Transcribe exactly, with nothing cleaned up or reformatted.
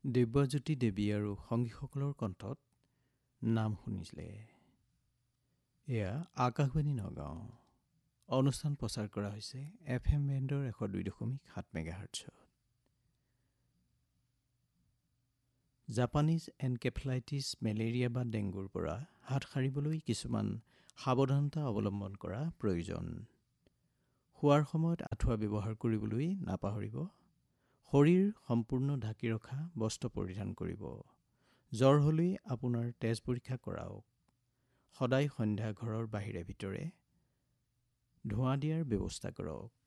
দিব্যজ্যোতি দেৱী আৰু সংগীসকলৰ কণ্ঠত নাম শুনিছিলে। এয়া আকাশবাণী নগাঁও। অনুষ্ঠান প্ৰচাৰ কৰা হৈছে এফ এম বেণ্ডৰ এশ দুই দশমিক সাত মেগাহাৰ্টছত। জাপানীজ এনকেফেলাইটিছ মেলেৰিয়া বা ডেংগুৰ পৰা হাত সাৰিবলৈ কিছুমান সাৱধানতা অৱলম্বন কৰা প্ৰয়োজন। শোৱাৰ সময়ত আঁঠুৱা ব্যৱহাৰ কৰিবলৈ নাপাহৰিব। শৰীৰ সম্পূৰ্ণ ঢাকি ৰখা বস্ত্ৰ পৰিধান কৰিব। জ্বৰ হ'লেই আপোনাৰ তেজ পৰীক্ষা কৰাওক। সদায় সন্ধ্যা ঘৰৰ বাহিৰে ভিতৰে ধোঁৱা দিয়াৰ ব্যৱস্থা কৰক।